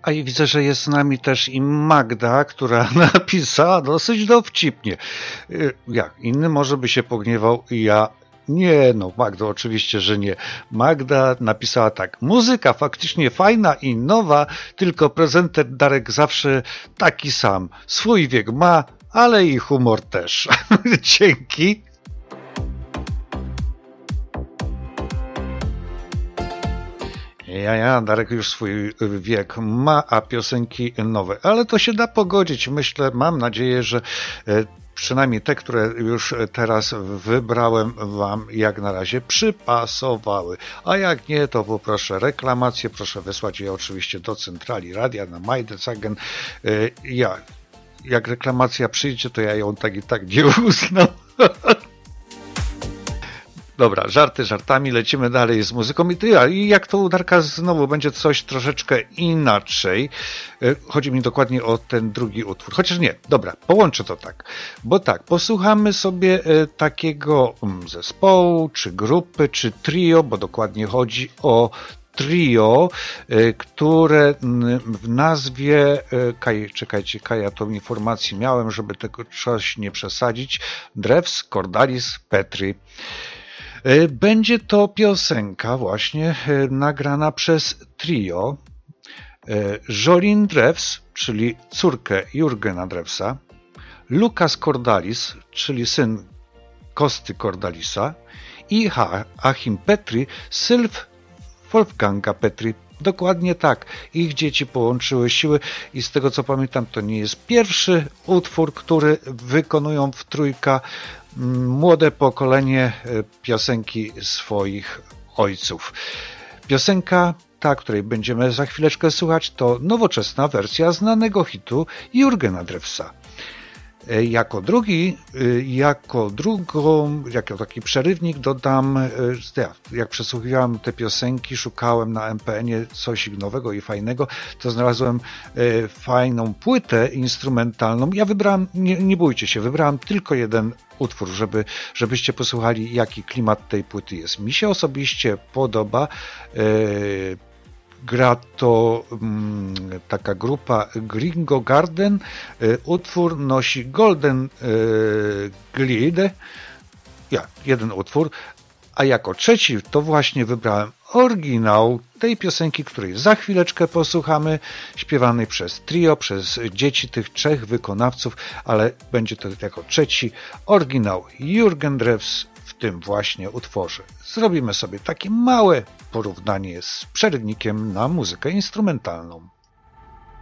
A i widzę, że jest z nami też i Magda, która napisała dosyć dowcipnie. Jak? Inny może by się pogniewał, ja nie, no Magdo, oczywiście, że nie. Magda napisała tak. Muzyka faktycznie fajna i nowa, tylko prezenter Darek zawsze taki sam. Swój wiek ma, ale i humor też. Dzięki. Darek już swój wiek ma, a piosenki nowe. Ale to się da pogodzić. Myślę, mam nadzieję, że przynajmniej te, które już teraz wybrałem, wam jak na razie przypasowały. A jak nie, to poproszę reklamację. Proszę wysłać je oczywiście do centrali radia na Majdecagen. Jak reklamacja przyjdzie, to ja ją tak i tak nie uznam. Dobra, żarty żartami, lecimy dalej z muzyką. I jak to u Darka znowu będzie coś troszeczkę inaczej. Chodzi mi dokładnie o ten drugi utwór. Chociaż nie, dobra, połączę to tak. Bo tak, posłuchamy sobie takiego zespołu, czy grupy, czy trio, bo dokładnie chodzi o trio, które w nazwie, czekajcie, ja tą informację miałem, żeby tego coś nie przesadzić, Drewes, Cordalis, Petri. Będzie to piosenka właśnie nagrana przez trio Jolene Drewes, czyli córkę Jurgena Drewesa, Lukas Cordalis, czyli syn Kosty Cordalisa i Achim Petri, sylw Wolfganga Petri. Dokładnie tak. Ich dzieci połączyły siły i z tego co pamiętam, to nie jest pierwszy utwór, który wykonują w trójka młode pokolenie piosenki swoich ojców. Piosenka, ta, której będziemy za chwileczkę słuchać, to nowoczesna wersja znanego hitu Jurgena Drewesa. Jako taki przerywnik dodam, jak przesłuchiwałem te piosenki, szukałem na MPN-ie coś nowego i fajnego, to znalazłem fajną płytę instrumentalną. Ja wybrałem, nie bójcie się, wybrałem tylko jeden utwór, żebyście posłuchali, jaki klimat tej płyty jest. Mi się osobiście podoba. Gra to taka grupa Gringo Garden. Utwór nosi Golden Glide. Jeden utwór. A jako trzeci to właśnie wybrałem oryginał tej piosenki, której za chwileczkę posłuchamy, śpiewanej przez trio, przez dzieci tych trzech wykonawców, ale będzie to jako trzeci oryginał Jurgen Drewes w tym właśnie utworze. Zrobimy sobie takie małe porównanie z przerywnikiem na muzykę instrumentalną.